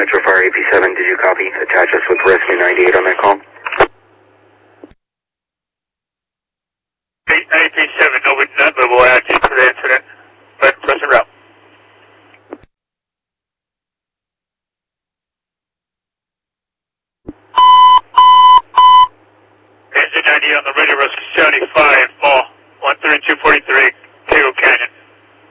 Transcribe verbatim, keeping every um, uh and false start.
Metro Fire A P seven, did you copy? Attach us with Rescue ninety-eight on that call.